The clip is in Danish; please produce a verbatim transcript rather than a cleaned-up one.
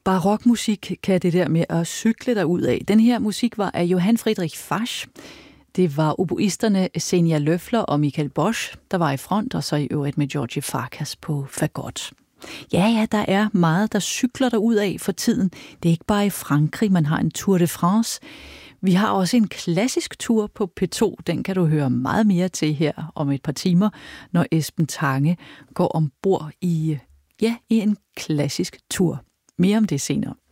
barokmusik kan det der med at cykle derud af. Den her musik var af Johann Friedrich Fasch. Det var oboisterne Senja Løffler og Michael Bosch, der var i front, og så i øvrigt med Georgie Farkas på fagot. Ja, ja, der er meget, der cykler derud af for tiden. Det er ikke bare i Frankrig, man har en Tour de France. Vi har også en klassisk tur på P to. Den kan du høre meget mere til her om et par timer, når Esben Tange går ombord i, ja, i en klassisk tur. Mere om det senere.